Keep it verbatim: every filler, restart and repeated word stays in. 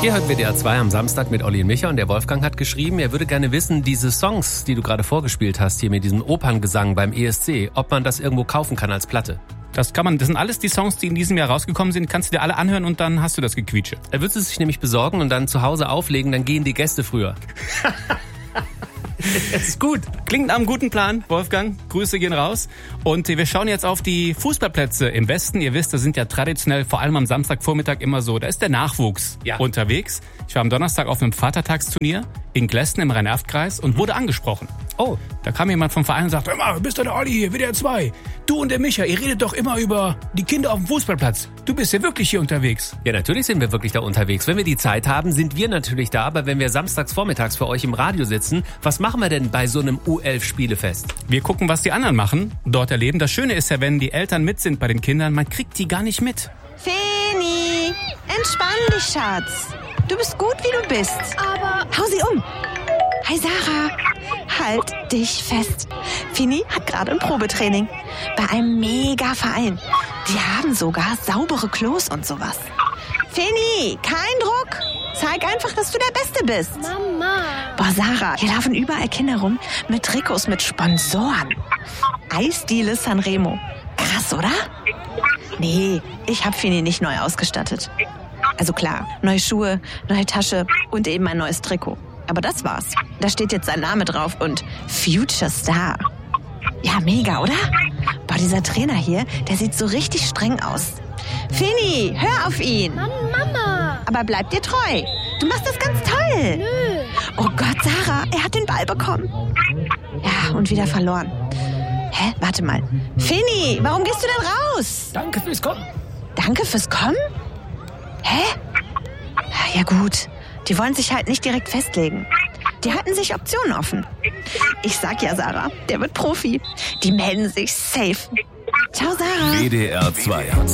Hier hört W D R zwei am Samstag mit Olli und Micha und der Wolfgang hat geschrieben, er würde gerne wissen, diese Songs, die du gerade vorgespielt hast, hier mit diesem Operngesang beim E S C, ob man das irgendwo kaufen kann als Platte. Das kann man, das sind alles die Songs, die in diesem Jahr rausgekommen sind, kannst du dir alle anhören und dann hast du das Gequietsche. Er würde es sich nämlich besorgen und dann zu Hause auflegen, dann gehen die Gäste früher. Das ist gut. Klingt nach einem guten Plan, Wolfgang. Grüße gehen raus. Und wir schauen jetzt auf die Fußballplätze im Westen. Ihr wisst, da sind ja traditionell vor allem am Samstagvormittag immer so, da ist der Nachwuchs ja. unterwegs. Ich war am Donnerstag auf einem Vatertagsturnier in Glesten im Rhein-Erft-Kreis und wurde angesprochen. Oh. Da kam jemand vom Verein und sagte, hör mal, bist du der Olli hier, W D R zwei? Du und der Micha, ihr redet doch immer über die Kinder auf dem Fußballplatz. Du bist ja wirklich hier unterwegs. Ja, natürlich sind wir wirklich da unterwegs. Wenn wir die Zeit haben, sind wir natürlich da. Aber wenn wir samstags vormittags für euch im Radio sitzen, was machen wir denn bei so einem U elf Spielefest? Wir gucken, was die anderen machen, dort erleben. Das Schöne ist ja, wenn die Eltern mit sind bei den Kindern, man kriegt die gar nicht mit. Feni, entspann dich, Schatz. Du bist gut, wie du bist. Aber... Hau sie um. Hi, Sarah. Halt dich fest. Fini hat gerade ein Probetraining. Bei einem Mega-Verein. Die haben sogar saubere Klos und sowas. Fini, kein Druck. Zeig einfach, dass du der Beste bist. Mama. Boah, Sarah, hier laufen überall Kinder rum mit Trikots mit Sponsoren. Eisdiele Sanremo. Krass, oder? Nee, ich hab Fini nicht neu ausgestattet. Also klar, neue Schuhe, neue Tasche und eben ein neues Trikot. Aber das war's. Da steht jetzt sein Name drauf und Future Star. Ja, mega, oder? Boah, dieser Trainer hier, der sieht so richtig streng aus. Fini, hör auf ihn. Mama. Aber bleib dir treu. Du machst das ganz toll. Nö. Oh Gott, Sarah, er hat den Ball bekommen. Ja, und wieder verloren. Hä, warte mal. Fini, warum gehst du denn raus? Danke fürs Kommen. Danke fürs Kommen? Hä? Ja gut, die wollen sich halt nicht direkt festlegen. Die halten sich Optionen offen. Ich sag ja, Sarah, der wird Profi. Die melden sich safe. Ciao, Sarah. W D R zwei.